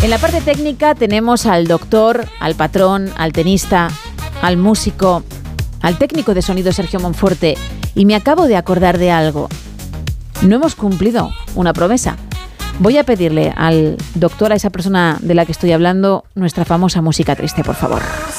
En la parte técnica tenemos al doctor, al patrón, al tenista, al músico, al técnico de sonido Sergio Monforte, y me acabo de acordar de algo. No hemos cumplido una promesa. Voy a pedirle al doctor, a esa persona de la que estoy hablando, nuestra famosa música triste, por favor.